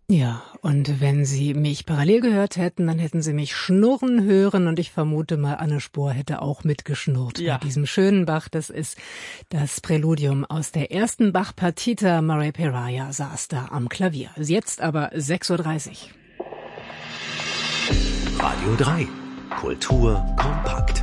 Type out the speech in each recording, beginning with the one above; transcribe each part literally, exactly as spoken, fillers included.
Ja, und wenn Sie mich parallel gehört hätten, dann hätten Sie mich schnurren hören und ich vermute mal, Anne Spohr hätte auch mitgeschnurrt ja. bei diesem schönen Bach. Das ist das Präludium aus der ersten Bach-Partita. Murray Peraya saß da am Klavier. Jetzt aber sechs Uhr dreißig. Radio drei. Kultur kompakt.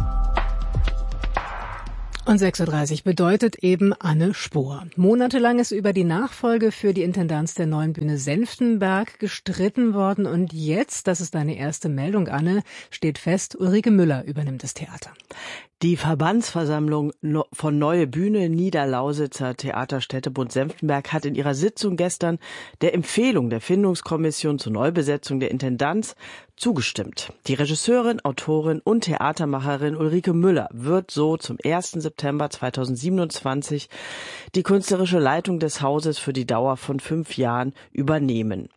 Und sechs Uhr dreißig bedeutet eben Anne Spohr. Monatelang ist über die Nachfolge für die Intendanz der Neuen Bühne Senftenberg gestritten worden. Und jetzt, das ist deine erste Meldung, Anne, steht fest, Ulrike Müller übernimmt das Theater. Die Verbandsversammlung von Neue Bühne Niederlausitzer Theaterstädtebund Senftenberg hat in ihrer Sitzung gestern der Empfehlung der Findungskommission zur Neubesetzung der Intendanz zugestimmt. Die Regisseurin, Autorin und Theatermacherin Ulrike Müller wird so zum ersten September zweitausendsiebenundzwanzig die künstlerische Leitung des Hauses für die Dauer von fünf Jahren übernehmen.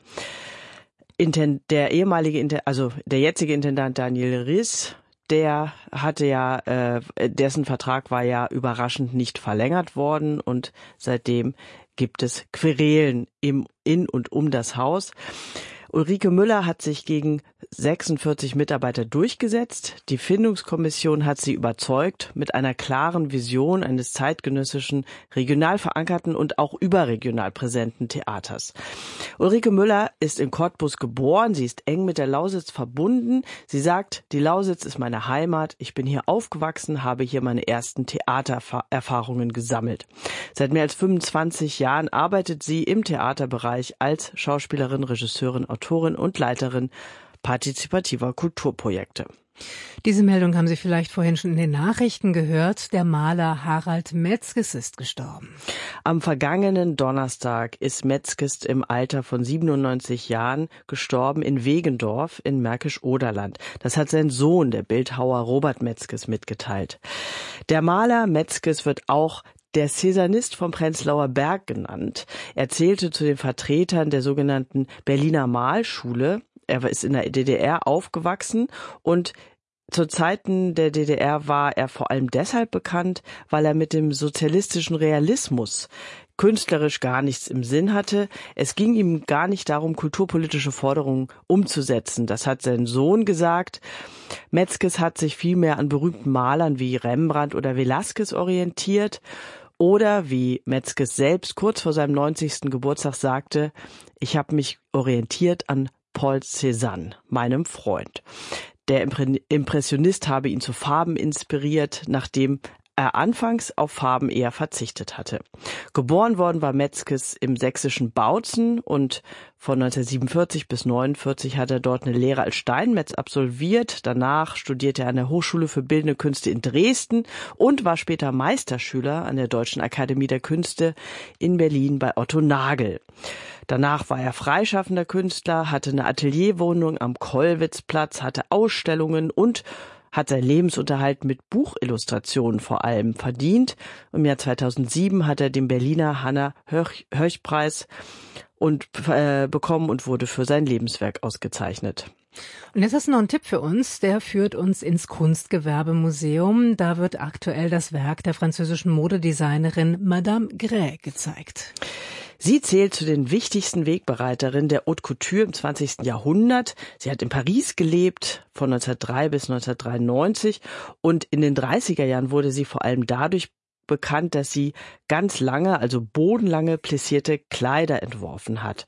Der ehemalige, also der jetzige Intendant Daniel Riss, der hatte ja, äh, dessen Vertrag war ja überraschend nicht verlängert worden und seitdem gibt es Querelen im, in und um das Haus. Ulrike Müller hat sich gegen sechsundvierzig Mitarbeiter durchgesetzt. Die Findungskommission hat sie überzeugt mit einer klaren Vision eines zeitgenössischen, regional verankerten und auch überregional präsenten Theaters. Ulrike Müller ist in Cottbus geboren. Sie ist eng mit der Lausitz verbunden. Sie sagt, die Lausitz ist meine Heimat. Ich bin hier aufgewachsen, habe hier meine ersten Theatererfahrungen gesammelt. Seit mehr als fünfundzwanzig Jahren arbeitet sie im Theaterbereich als Schauspielerin, Regisseurin, Autorin und Leiterin partizipativer Kulturprojekte. Diese Meldung haben Sie vielleicht vorhin schon in den Nachrichten gehört. Der Maler Harald Metzges ist gestorben. Am vergangenen Donnerstag ist Metzges im Alter von siebenundneunzig Jahren gestorben in Wegendorf in Märkisch-Oderland. Das hat sein Sohn, der Bildhauer Robert Metzges, mitgeteilt. Der Maler Metzges wird auch der Cäsanist vom Prenzlauer Berg genannt. Er zählte zu den Vertretern der sogenannten Berliner Malschule. Er ist in der D D R aufgewachsen und zu Zeiten der D D R war er vor allem deshalb bekannt, weil er mit dem sozialistischen Realismus künstlerisch gar nichts im Sinn hatte. Es ging ihm gar nicht darum, kulturpolitische Forderungen umzusetzen. Das hat sein Sohn gesagt. Metzges hat sich vielmehr an berühmten Malern wie Rembrandt oder Velázquez orientiert. Oder wie Metzges selbst kurz vor seinem neunzigsten Geburtstag sagte, ich habe mich orientiert an Paul Cézanne, meinem Freund. Der Impressionist habe ihn zu Farben inspiriert, nachdem er anfangs auf Farben eher verzichtet hatte. Geboren worden war Metzges im sächsischen Bautzen und von neunzehnhundertsiebenundvierzig bis neunundvierzig hat er dort eine Lehre als Steinmetz absolviert. Danach studierte er an der Hochschule für Bildende Künste in Dresden und war später Meisterschüler an der Deutschen Akademie der Künste in Berlin bei Otto Nagel. Danach war er freischaffender Künstler, hatte eine Atelierwohnung am Kollwitzplatz, hatte Ausstellungen und hat seinen Lebensunterhalt mit Buchillustrationen vor allem verdient. Im Jahr zweitausendsieben hat er den Berliner Hannah-Höch-Preis und äh, bekommen und wurde für sein Lebenswerk ausgezeichnet. Und jetzt hast du noch einen Tipp für uns, der führt uns ins Kunstgewerbemuseum. Da wird aktuell das Werk der französischen Modedesignerin Madame Gray gezeigt. Sie zählt zu den wichtigsten Wegbereiterinnen der Haute Couture im zwanzigsten Jahrhundert. Sie hat in Paris gelebt, von neunzehnhundertdrei bis neunzehnhundertdreiundneunzig. Und in den dreißiger Jahren wurde sie vor allem dadurch bekannt, dass sie ganz lange, also bodenlange plessierte Kleider entworfen hat.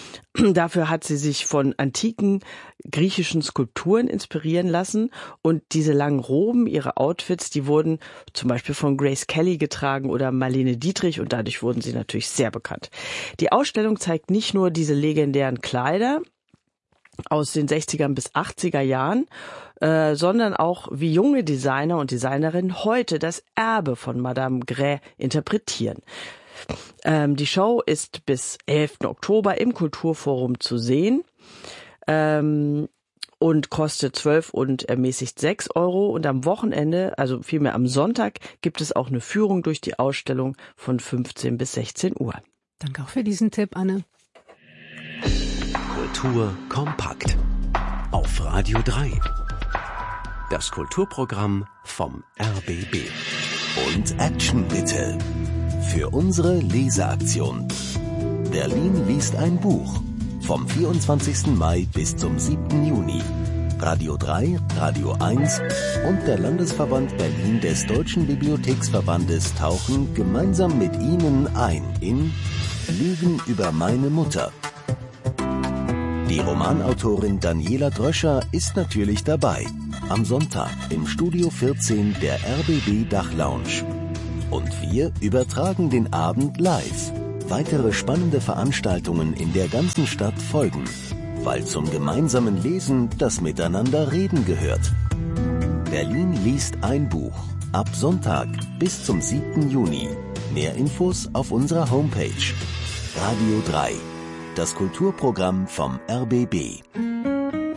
Dafür hat sie sich von antiken griechischen Skulpturen inspirieren lassen und diese langen Roben, ihre Outfits, die wurden zum Beispiel von Grace Kelly getragen oder Marlene Dietrich und dadurch wurden sie natürlich sehr bekannt. Die Ausstellung zeigt nicht nur diese legendären Kleider aus den sechzigern bis achtziger Jahren, äh, sondern auch, wie junge Designer und Designerinnen heute das Erbe von Madame Gray interpretieren. Ähm, die Show ist bis elften Oktober im Kulturforum zu sehen ähm, und kostet zwölf und ermäßigt sechs Euro. Und am Wochenende, also vielmehr am Sonntag, gibt es auch eine Führung durch die Ausstellung von fünfzehn bis sechzehn Uhr. Danke auch für diesen Tipp, Anne. Kultur kompakt auf Radio drei. Das Kulturprogramm vom R B B. Und Action bitte. Für unsere Leseaktion. Berlin liest ein Buch Vom vierundzwanzigsten Mai bis zum siebten Juni. Radio drei, Radio eins und der Landesverband Berlin des Deutschen Bibliotheksverbandes tauchen gemeinsam mit Ihnen ein in Lügen über meine Mutter. Die Romanautorin Daniela Dröscher ist natürlich dabei. Am Sonntag im Studio vierzehn der R B B Dachlounge. Und wir übertragen den Abend live. Weitere spannende Veranstaltungen in der ganzen Stadt folgen, weil zum gemeinsamen Lesen das Miteinanderreden gehört. Berlin liest ein Buch. Ab Sonntag bis zum siebten Juni. Mehr Infos auf unserer Homepage. Radio drei. Das Kulturprogramm vom R B B.